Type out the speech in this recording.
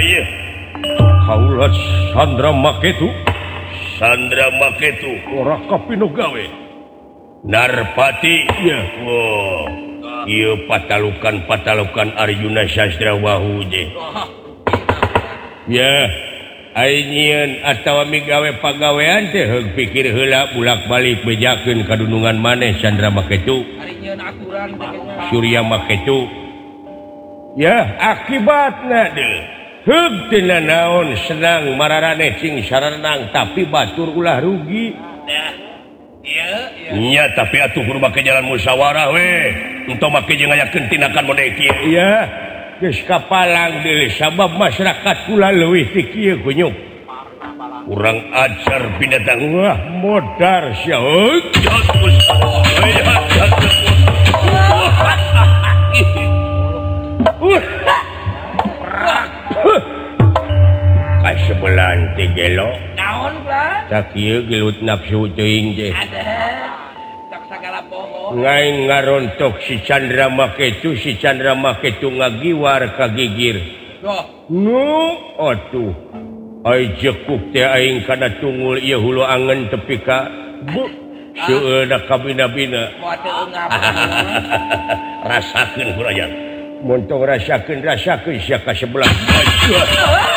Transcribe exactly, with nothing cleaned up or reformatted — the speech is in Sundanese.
ieu Kaulah Sandra Maketu Sandra Maketu ora kapinu gawe Narpati ya wow ieu patalukan-patalukan Arjuna Sasrawahu je ya ayeun atawa migawe pagawean teh heug pikir heula bulak-balik bejakeun kadunungan maneh Sandra Maketu Surya Maketu ya akibatna deh heug tina naon senang mararane cing sarenang tapi batur ulah rugi nya tapi atuh kudu make jalan musyawarah we untuk make jeung ngayakeun tindakan model kieu ya geus kapalang deui sabab masyarakat kula leuwih ti kieu kunyuk kurang ajar binatang wah modar sia kasebelan teh gelo naon Bang tak kieu gelut nafsu teuing je ada tak sagala bohong ngai ngarontok si Chandra Maketu si Chandra Maketu ngagiwar kagigir doh nu atuh ai jekuk teh aing kana tungul ieu hulu angen tepi ka bu seueur da kabina-bina moal teu eungap rasakeun kurayan mun tong rasakeun rasakeun sia ka sebelah